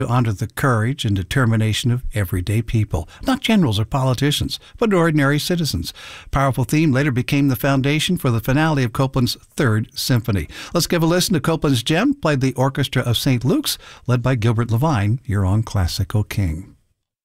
to honor the courage and determination of everyday people, not generals or politicians, but ordinary citizens. Powerful theme later became the foundation for the finale of Copland's Third Symphony. Let's give a listen to Copland's Gem, played the Orchestra of St. Luke's, led by Gilbert Levine, here on Classical King.